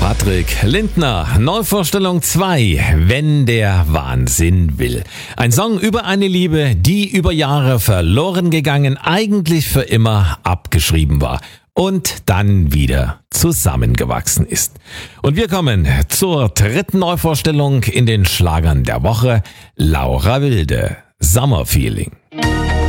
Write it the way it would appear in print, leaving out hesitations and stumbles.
Patrick Lindner, Neuvorstellung 2, Wenn der Wahnsinn will. Ein Song über eine Liebe, die über Jahre verloren gegangen, eigentlich für immer abgeschrieben war und dann wieder zusammengewachsen ist. Und wir kommen zur dritten Neuvorstellung in den Schlagern der Woche, Laura Wilde, Summer Feeling.